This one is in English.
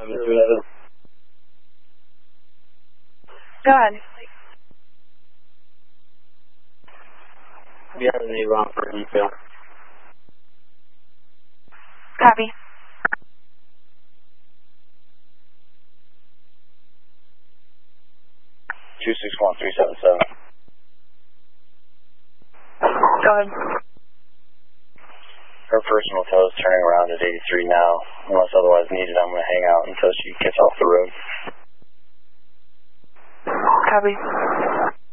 Go ahead. Yeah, the Avon for detail. Copy. Two 61377. Go ahead. Her personal tow is turning around at 83 now. Unless otherwise needed, I'm going to hang out until she gets off the road. Copy.